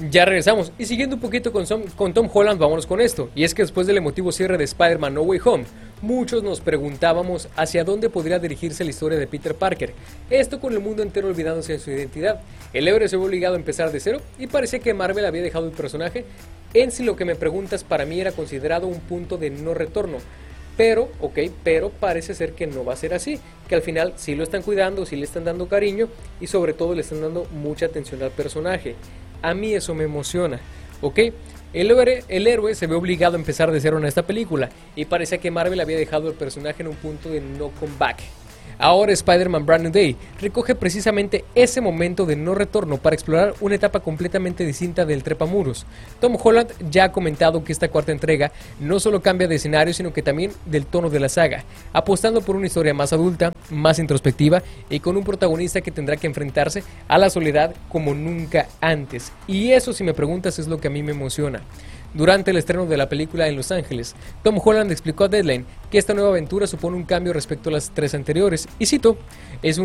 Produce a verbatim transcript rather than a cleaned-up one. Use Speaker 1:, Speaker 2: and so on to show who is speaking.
Speaker 1: Ya regresamos, y siguiendo un poquito con, Som- con Tom Holland, vámonos con esto. Y es que después del emotivo cierre de Spider-Man No Way Home, muchos nos preguntábamos hacia dónde podría dirigirse la historia de Peter Parker. Esto con el mundo entero olvidándose de su identidad. El héroe se vio obligado a empezar de cero, y parecía que Marvel había dejado el personaje. En si lo que me preguntas para mí era considerado un punto de no retorno. Pero, ok, pero parece ser que no va a ser así, que al final sí lo están cuidando, sí le están dando cariño y sobre todo le están dando mucha atención al personaje. A mí eso me emociona, ok. El héroe, el héroe se ve obligado a empezar de cero en esta película y parecía que Marvel había dejado el personaje en un punto de no comeback. Ahora Spider-Man Brand New Day recoge precisamente ese momento de no retorno para explorar una etapa completamente distinta del trepamuros. Tom Holland ya ha comentado que esta cuarta entrega no solo cambia de escenario, sino que también del tono de la saga, apostando por una historia más adulta, más introspectiva y con un protagonista que tendrá que enfrentarse a la soledad como nunca antes. Y eso, si me preguntas, es lo que a mí me emociona. Durante el estreno de la película en Los Ángeles, Tom Holland explicó a Deadline que esta nueva aventura supone un cambio respecto a las tres anteriores, y cito, es un